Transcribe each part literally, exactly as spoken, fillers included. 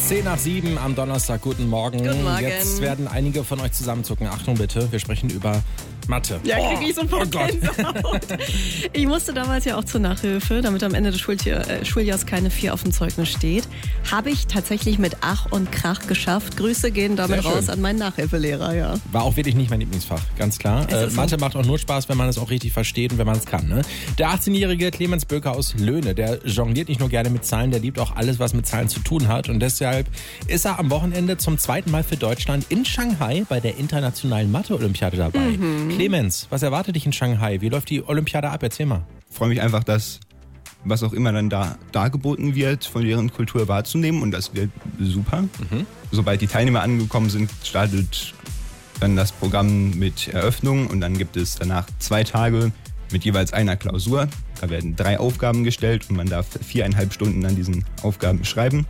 zehn nach sieben am Donnerstag. Guten Morgen. Guten Morgen. Jetzt werden einige von euch zusammenzucken. Achtung bitte, wir sprechen über Mathe. Ja, kriege ich sofort oh Gott. Gänsehaut. Ich musste damals ja auch zur Nachhilfe, damit am Ende des Schuljahr, äh, Schuljahres keine vier auf dem Zeugnis steht. Habe ich tatsächlich mit Ach und Krach geschafft. Grüße gehen damit Sehr schön. raus an meinen Nachhilfelehrer, ja. War auch wirklich nicht mein Lieblingsfach, ganz klar. Es Äh, ist so. Mathe macht auch nur Spaß, wenn man es auch richtig versteht und wenn man es kann. Ne? Der achtzehnjährige Clemens Böker aus Löhne, der jongliert nicht nur gerne mit Zahlen, der liebt auch alles, was mit Zahlen zu tun hat. Und deshalb ist er am Wochenende zum zweiten Mal für Deutschland in Shanghai bei der internationalen Mathe-Olympiade dabei. Mhm. Clemens, was erwartet dich in Shanghai? Wie läuft die Olympiade ab? Erzähl mal. Ich freue mich einfach, dass was auch immer dann da dargeboten wird, von deren Kultur wahrzunehmen, und das wird super. Mhm. Sobald die Teilnehmer angekommen sind, startet dann das Programm mit Eröffnung, und dann gibt es danach zwei Tage mit jeweils einer Klausur. Da werden drei Aufgaben gestellt und man darf viereinhalb Stunden an diesen Aufgaben schreiben.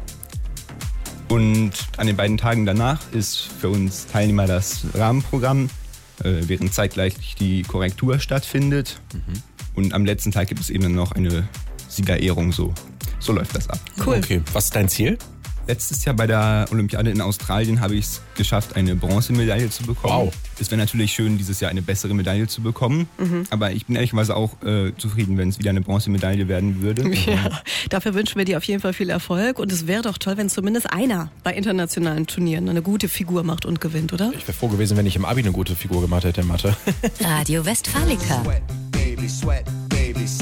Und an den beiden Tagen danach ist für uns Teilnehmer das Rahmenprogramm, äh, während zeitgleich die Korrektur stattfindet. Mhm. Und am letzten Tag gibt es eben noch eine Siegerehrung. So, so läuft das ab. Cool. Okay, was ist dein Ziel? Letztes Jahr bei der Olympiade in Australien habe ich es geschafft, eine Bronzemedaille zu bekommen. Wow. Es wäre natürlich schön, dieses Jahr eine bessere Medaille zu bekommen. Mhm. Aber ich bin ehrlicherweise auch äh, zufrieden, wenn es wieder eine Bronzemedaille werden würde. Ja, dafür wünschen wir dir auf jeden Fall viel Erfolg. Und es wäre doch toll, wenn zumindest einer bei internationalen Turnieren eine gute Figur macht und gewinnt, oder? Ich wäre froh gewesen, wenn ich im Abi eine gute Figur gemacht hätte in Mathe. Radio Westfalica. Sweat, baby, sweat.